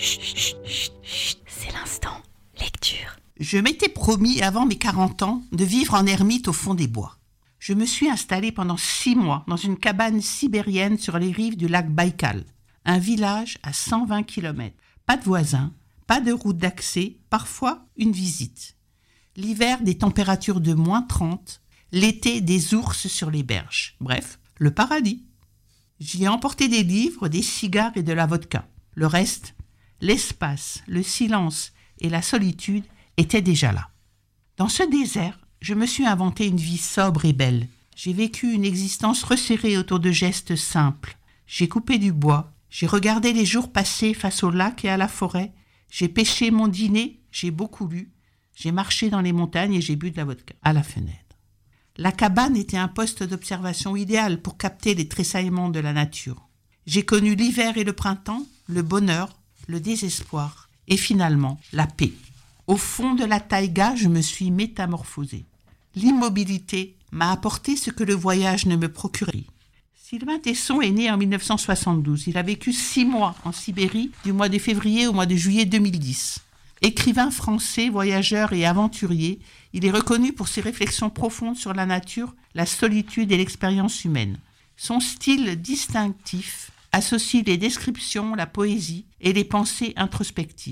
C'est l'instant lecture. Je m'étais promis avant mes 40 ans de vivre en ermite au fond des bois. Je me suis installée pendant 6 mois dans une cabane sibérienne sur les rives du lac Baïkal, un village à 120 km. Pas de voisins, pas de route d'accès, parfois une visite. L'hiver, des températures de moins 30, l'été, des ours sur les berges. Bref, le paradis. J'y ai emporté des livres, des cigares et de la vodka. Le reste, l'espace, le silence et la solitude étaient déjà là. Dans ce désert, je me suis inventé une vie sobre et belle. J'ai vécu une existence resserrée autour de gestes simples. J'ai coupé du bois, j'ai regardé les jours passer face au lac et à la forêt, j'ai pêché mon dîner, j'ai beaucoup lu, j'ai marché dans les montagnes et j'ai bu de la vodka à la fenêtre. La cabane était un poste d'observation idéal pour capter les tressaillements de la nature. J'ai connu l'hiver et le printemps, le bonheur, le désespoir et finalement la paix. Au fond de la taïga, je me suis métamorphosée. L'immobilité m'a apporté ce que le voyage ne me procurait. Sylvain Tesson est né en 1972. Il a vécu 6 mois en Sibérie, du mois de février au mois de juillet 2010. Écrivain français, voyageur et aventurier, il est reconnu pour ses réflexions profondes sur la nature, la solitude et l'expérience humaine. Son style distinctif associe les descriptions, la poésie et les pensées introspectives.